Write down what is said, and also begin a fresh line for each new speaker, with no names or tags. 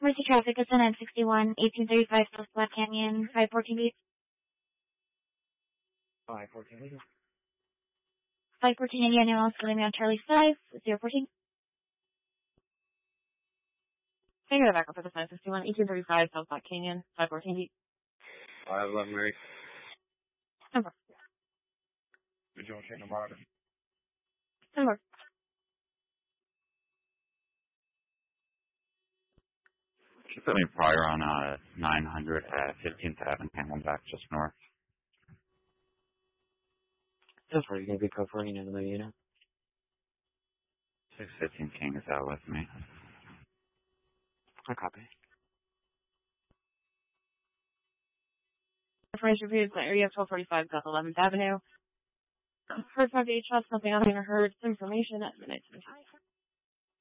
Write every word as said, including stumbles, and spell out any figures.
Mercy traffic is nine sixty-one, eighteen thirty-five South Black Canyon, five fourteen beat.
five fourteen legal.
five fourteen Indiana, also leaving on Charlie five, zero fourteen.
Can you go back up for the nine sixty-one, eighteen thirty-five South Black Canyon, five fourteen beat.
five eleven Mary.
Number.
Did you want to check the bottom?
Number.
She put me prior on uh, nine hundred at fifteenth Avenue, Hamlin back just north.
That's where you're going to be covering in the unit.
six fifteen King is out with me.
I copy.
Information reviewed by area twelve forty-five South eleventh Avenue. Heard five H S, nothing on here. Heard information at midnight.